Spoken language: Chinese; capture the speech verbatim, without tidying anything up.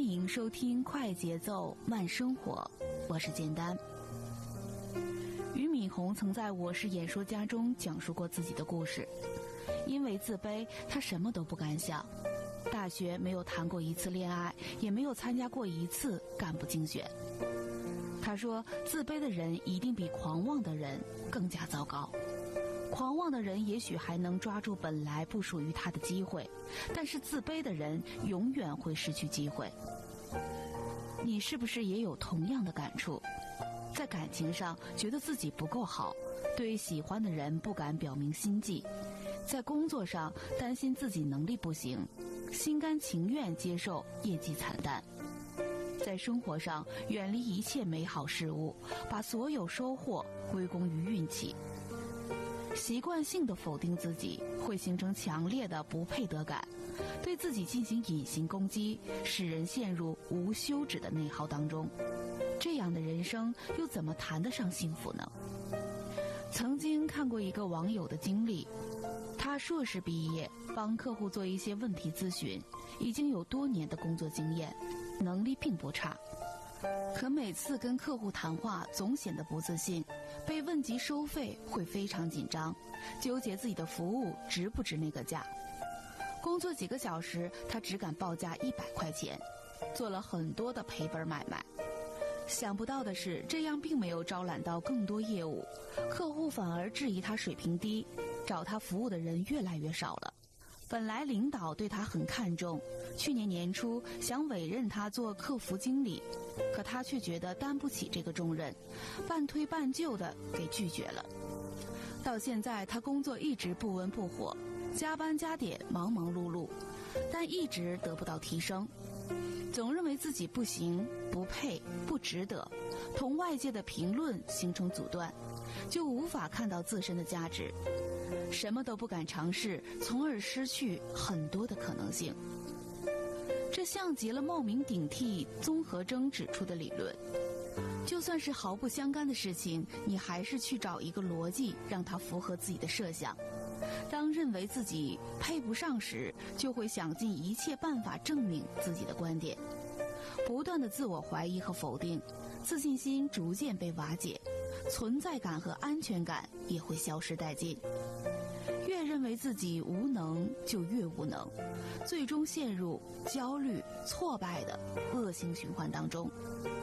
迎收听快节奏慢生活，我是简单。俞敏洪曾在《我是演说家》中讲述过自己的故事。因为自卑，他什么都不敢想，大学没有谈过一次恋爱，也没有参加过一次干部竞选。他说，自卑的人一定比狂妄的人更加糟糕。狂妄的人也许还能抓住本来不属于他的机会，但是自卑的人永远会失去机会。你是不是也有同样的感触？在感情上觉得自己不够好，对喜欢的人不敢表明心迹；在工作上担心自己能力不行，心甘情愿接受业绩惨淡；在生活上远离一切美好事物，把所有收获归功于运气。习惯性的否定自己，会形成强烈的不配得感，对自己进行隐形攻击，使人陷入无休止的内耗当中。这样的人生又怎么谈得上幸福呢？曾经看过一个网友的经历，他硕士毕业，帮客户做一些问题咨询，已经有多年的工作经验，能力并不差。可每次跟客户谈话总显得不自信，被问及收费会非常紧张，纠结自己的服务值不值那个价。工作几个小时，他只敢报价一百块钱，做了很多的赔本买卖。想不到的是，这样并没有招揽到更多业务，客户反而质疑他水平低，找他服务的人越来越少了。本来领导对他很看重，去年年初想委任他做客服经理，可他却觉得担不起这个重任，半推半就的给拒绝了。到现在他工作一直不温不火，加班加点，忙忙碌碌，但一直得不到提升，总认为自己不行、不配、不值得，同外界的评论形成阻断，就无法看到自身的价值，什么都不敢尝试，从而失去很多的可能性。这像极了冒名顶替综合征指出的理论，就算是毫不相干的事情，你还是去找一个逻辑让它符合自己的设想。当认为自己配不上时，就会想尽一切办法证明自己的观点，不断的自我怀疑和否定，自信心逐渐被瓦解，存在感和安全感也会消失殆尽。越认为自己无能，就越无能，最终陷入焦虑、挫败的恶性循环当中。